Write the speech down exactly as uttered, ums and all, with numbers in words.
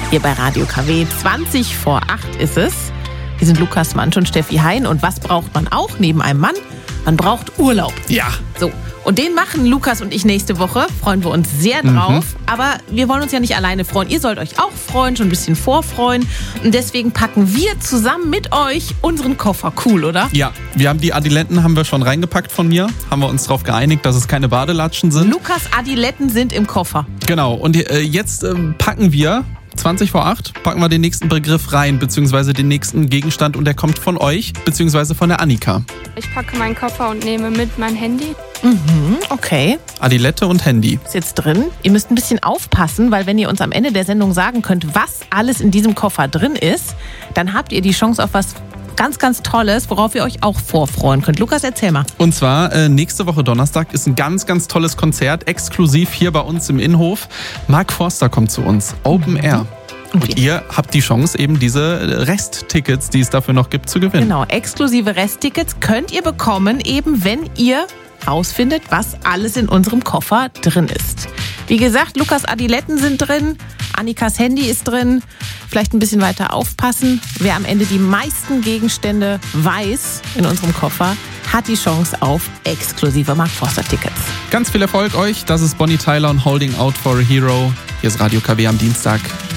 hier bei Radio K W. zwanzig vor acht ist es. Wir sind Lukas Mansch und Steffi Hein. Und was braucht man auch neben einem Mann? Man braucht Urlaub. Ja. So. Und den machen Lukas und ich nächste Woche. Freuen wir uns sehr drauf. Mhm. Aber wir wollen uns ja nicht alleine freuen. Ihr sollt euch auch freuen, schon ein bisschen vorfreuen. Und deswegen packen wir zusammen mit euch unseren Koffer. Cool, oder? Ja, wir haben die Adiletten haben wir schon reingepackt von mir. Haben wir uns darauf geeinigt, dass es keine Badelatschen sind. Lukas Adiletten sind im Koffer. Genau. Und äh, jetzt äh, packen wir... zwanzig vor acht packen wir den nächsten Begriff rein, beziehungsweise den nächsten Gegenstand und der kommt von euch, beziehungsweise von der Annika. Ich packe meinen Koffer und nehme mit mein Handy. Mhm, okay. Adilette und Handy. Ist jetzt drin. Ihr müsst ein bisschen aufpassen, weil wenn ihr uns am Ende der Sendung sagen könnt, was alles in diesem Koffer drin ist, dann habt ihr die Chance auf was ganz, ganz Tolles, worauf ihr euch auch vorfreuen könnt. Lukas, erzähl mal. Und zwar äh, nächste Woche Donnerstag ist ein ganz, ganz tolles Konzert, exklusiv hier bei uns im Innenhof. Mark Forster kommt zu uns, Open Air. Und, Und ihr habt die Chance, eben diese Resttickets, die es dafür noch gibt, zu gewinnen. Genau, exklusive Resttickets könnt ihr bekommen, eben wenn ihr rausfindet, was alles in unserem Koffer drin ist. Wie gesagt, Lukas Adiletten sind drin, Annikas Handy ist drin. Vielleicht ein bisschen weiter aufpassen. Wer am Ende die meisten Gegenstände weiß in unserem Koffer, hat die Chance auf exklusive Mark Forster Tickets. Ganz viel Erfolg euch. Das ist Bonnie Tyler und Holding Out for a Hero. Hier ist Radio K W am Dienstag.